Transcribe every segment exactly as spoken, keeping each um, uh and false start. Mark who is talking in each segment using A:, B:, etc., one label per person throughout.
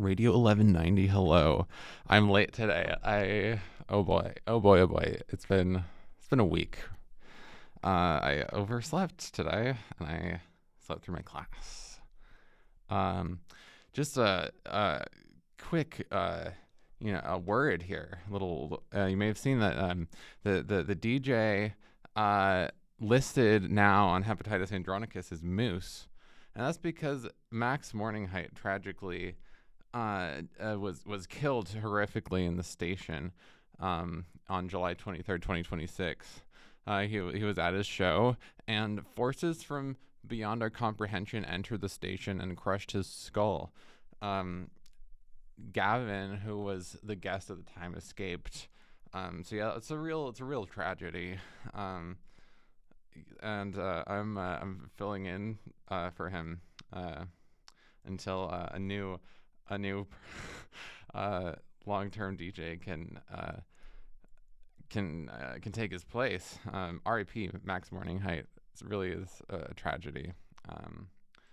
A: Radio eleven ninety. Hello. I'm late today. I oh boy. Oh boy, oh boy. It's been it's been a week. Uh I overslept today and I slept through my class. Um just a a quick uh you know, a word here. Little uh, you may have seen that um the the the D J uh listed now on Hepatitis Andronicus as Moose. And that's because Max Morninghite tragically uh, uh, was was killed horrifically in the station um, on July twenty-third, twenty twenty-six. Uh, he he was at his show, and forces from beyond our comprehension entered the station and crushed his skull. Um, Gavin, who was the guest at the time, escaped. Um, so yeah, it's a real it's a real tragedy. Um, and uh, I'm uh, I'm filling in uh, for him uh, until uh, a new a new uh, long-term D J can uh, can uh, can take his place. Um, R I P Max Morninghite. It really is a, a tragedy. Um,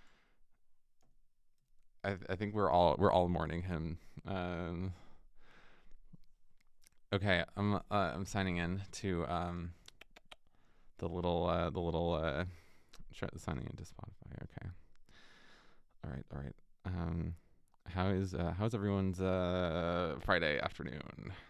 A: I, I think we're all we're all mourning him. Um, okay, I'm uh, I'm signing in to um, the little uh, the little uh, signing into Spotify. Okay. All right. All right. Um, how is uh, how's everyone's uh, Friday afternoon?